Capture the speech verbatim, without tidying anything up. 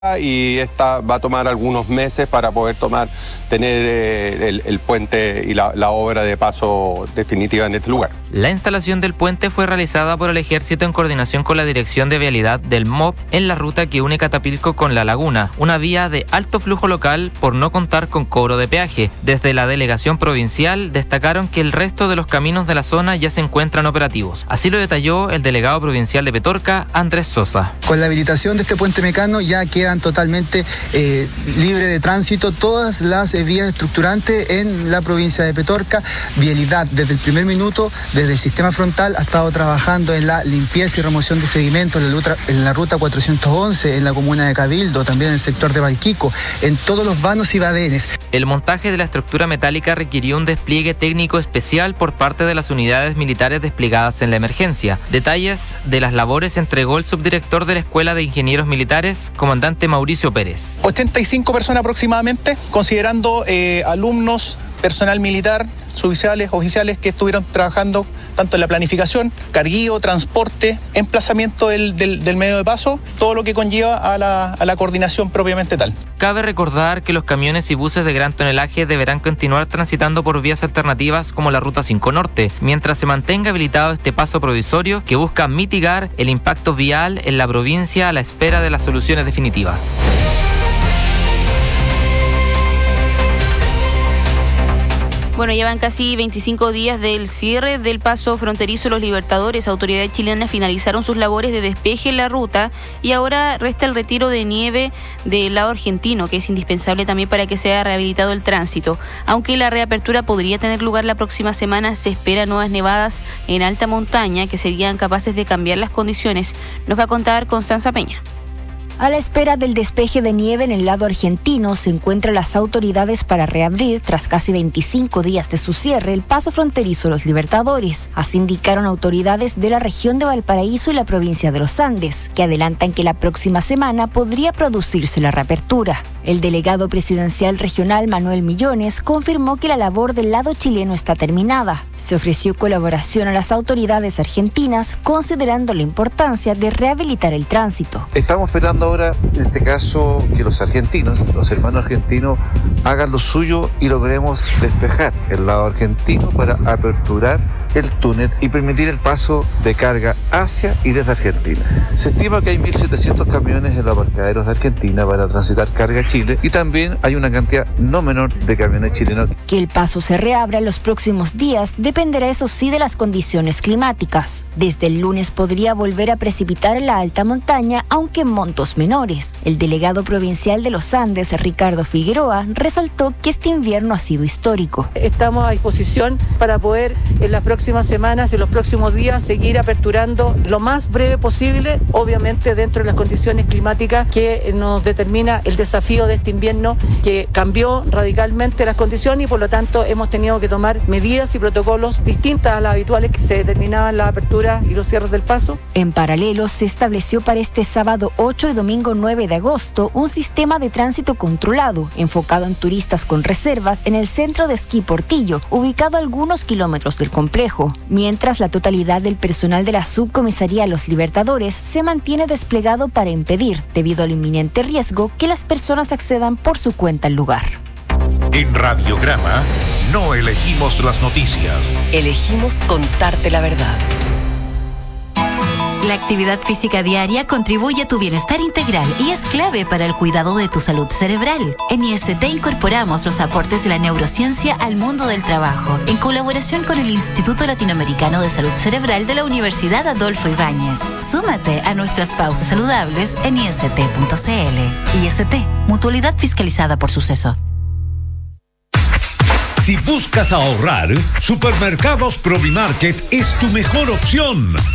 y esta va a tomar algunos meses para poder tomar, tener eh, el, el puente y la, la obra de paso definitiva en este lugar. La instalación del puente fue realizada por el Ejército en coordinación con la Dirección de Vialidad del M O B en la ruta que une Catapilco con La Laguna, una vía de alto flujo local por no contar con cobro de peaje. Desde la delegación provincial destacaron que el resto de los caminos de la zona ya se encuentran operativos. Así lo detalló el delegado provincial de Petorca, Andrés Sosa. Con la habilitación de este puente Mecano ya quedan totalmente eh, libre de tránsito todas las eh, vías estructurantes en la provincia de Petorca. Vialidad desde el primer minuto, desde el sistema frontal, ha estado trabajando en la limpieza y remoción de sedimentos en la ruta, en la ruta cuatrocientos once, en la comuna de Cabildo, también en el sector de Valquico, en todos los vanos y badenes. El montaje de la estructura metálica requirió un despliegue técnico especial por parte de las unidades militares desplegadas en la emergencia. Detalles de las labores entregó el subdirector de la Escuela de Ingenieros Militares, comandante Mauricio Pérez. ochenta y cinco personas aproximadamente, considerando eh, alumnos, personal militar, suboficiales, oficiales que estuvieron trabajando tanto en la planificación, carguío, transporte, emplazamiento del, del, del medio de paso, todo lo que conlleva a la, a la coordinación propiamente tal. Cabe recordar que los camiones y buses de gran tonelaje deberán continuar transitando por vías alternativas como la Ruta cinco Norte, mientras se mantenga habilitado este paso provisorio que busca mitigar el impacto vial en la provincia a la espera de las soluciones definitivas. Bueno, llevan casi veinticinco días del cierre del paso fronterizo Los Libertadores. Autoridades chilenas finalizaron sus labores de despeje en la ruta y ahora resta el retiro de nieve del lado argentino, que es indispensable también para que sea rehabilitado el tránsito. Aunque la reapertura podría tener lugar la próxima semana, se esperan nuevas nevadas en alta montaña que serían capaces de cambiar las condiciones. Nos va a contar Constanza Peña. A la espera del despeje de nieve en el lado argentino, se encuentran las autoridades para reabrir, tras casi veinticinco días de su cierre, el paso fronterizo Los Libertadores. Así indicaron autoridades de la región de Valparaíso y la provincia de los Andes, que adelantan que la próxima semana podría producirse la reapertura. El delegado presidencial regional Manuel Millones confirmó que la labor del lado chileno está terminada. Se ofreció colaboración a las autoridades argentinas, considerando la importancia de rehabilitar el tránsito. Estamos esperando ahora, en este caso, que los argentinos, los hermanos argentinos, hagan lo suyo y logremos despejar el lado argentino para aperturar el túnel y permitir el paso de carga hacia y desde Argentina. Se estima que hay mil setecientos camiones en los aparcaderos de Argentina para transitar carga a Chile y también hay una cantidad no menor de camiones chilenos. Que el paso se reabra en los próximos días dependerá, eso sí, de las condiciones climáticas. Desde el lunes podría volver a precipitar en la alta montaña, aunque en montos menores. El delegado provincial de los Andes, Ricardo Figueroa, resaltó que este invierno ha sido histórico. Estamos a disposición para poder en las próximas semanas, en los próximos días, seguir aperturando lo más breve posible, obviamente dentro de las condiciones climáticas que nos determina el desafío de este invierno, que cambió radicalmente las condiciones y por lo tanto hemos tenido que tomar medidas y protocolos distintas a las habituales que se determinaban la apertura y los cierres del paso. En paralelo, se estableció para este sábado ocho y domingo nueve de agosto un sistema de tránsito controlado, enfocado en turistas con reservas en el centro de esquí Portillo, ubicado a algunos kilómetros del complejo, mientras la totalidad del personal de la subcomisaría Los Libertadores se mantiene desplegado para impedir, debido al inminente riesgo, que las personas accedan por su cuenta al lugar. En Radiograma no elegimos las noticias, elegimos contarte la verdad. La actividad física diaria contribuye a tu bienestar integral y es clave para el cuidado de tu salud cerebral. En I S T incorporamos los aportes de la neurociencia al mundo del trabajo, en colaboración con el Instituto Latinoamericano de Salud Cerebral de la Universidad Adolfo Ibáñez. Súmate a nuestras pausas saludables en I S T punto C L. I S T, mutualidad fiscalizada por Suceso. Si buscas ahorrar, Supermercados Provimarket es tu mejor opción.